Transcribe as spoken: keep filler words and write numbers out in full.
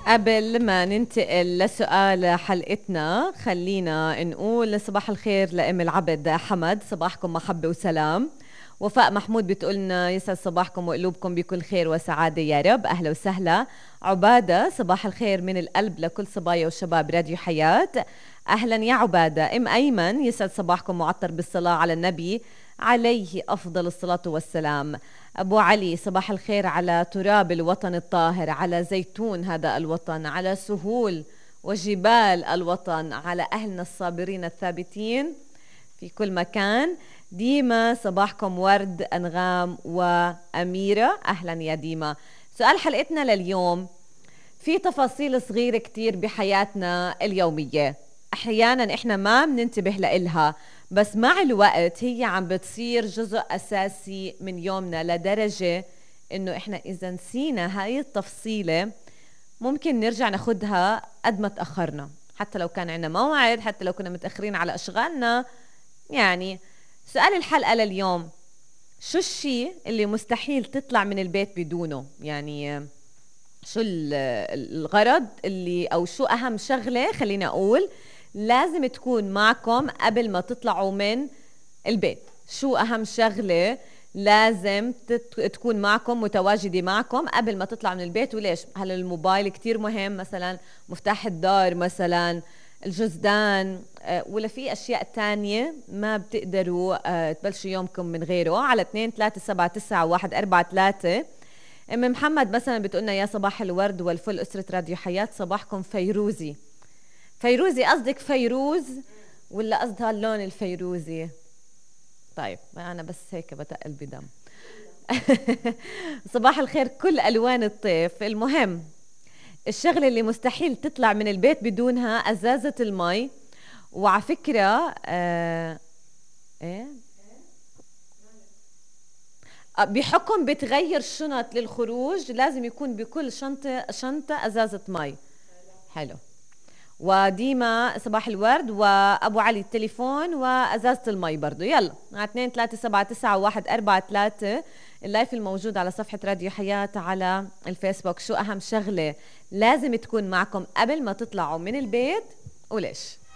قبل ما ننتقل لسؤال حلقتنا، خلينا نقول صباح الخير لأم العبد حمد، صباحكم محبة وسلام. وفاء محمود بتقولنا يسعد صباحكم وقلوبكم بكل خير وسعادة يا رب، أهلا وسهلا. عبادة صباح الخير من القلب لكل صبايا وشباب راديو حياة، أهلا يا عبادة. أم أيمن يسعد صباحكم معطر بالصلاة على النبي عليه أفضل الصلاة والسلام. أبو علي صباح الخير على تراب الوطن الطاهر، على زيتون هذا الوطن، على سهول وجبال الوطن، على أهلنا الصابرين الثابتين في كل مكان. ديما صباحكم ورد أنغام وأميرة، أهلا يا ديما. سؤال حلقتنا لليوم، في تفاصيل صغيرة كتير بحياتنا اليومية أحيانا إحنا ما بننتبه لإلها، بس مع الوقت هي عم بتصير جزء أساسي من يومنا، لدرجة إنه إحنا إذا نسينا هاي التفصيلة ممكن نرجع ناخدها قد ما تأخرنا، حتى لو كان عنا موعد، حتى لو كنا متأخرين على أشغالنا. يعني سؤال الحلقة لليوم، شو الشيء اللي مستحيل تطلع من البيت بدونه؟ يعني شو الغرض اللي أو شو أهم شغلة خلينا أقول لازم تكون معكم قبل ما تطلعوا من البيت؟ شو أهم شغلة لازم تكون معكم متواجدة معكم قبل ما تطلعوا من البيت وليش؟ هل الموبايل كتير مهم مثلا، مفتاح الدار مثلا، الجزدان، أه ولا في أشياء تانية ما بتقدروا أه تبلشوا يومكم من غيره؟ على اثنين ثلاثة سبعة تسعة واحد أربعة ثلاثة. أم محمد مثلا بتقولنا يا صباح الورد والفل أسرة راديو حياة، صباحكم فيروزي. فيروزي قصدك فيروز ولا قصدها اللون الفيروزي؟ طيب أنا بس هيك بتقل بدم. صباح الخير كل ألوان الطيف. المهم الشغلة اللي مستحيل تطلع من البيت بدونها أزازة المي. وعلى فكرة آه إيه بحكم بتغير شنط للخروج لازم يكون بكل شنطة شنطة أزازة مي. حلو. وديما صباح الورد، وأبو علي التليفون وأزازة المي برضو. يلا على اثنين ثلاثة سبعة تسعة واحد أربعة ثلاثة. اللايف الموجود على صفحة راديو حياة على الفيسبوك. شو أهم شغلة لازم تكون معكم قبل ما تطلعوا من البيت وليش؟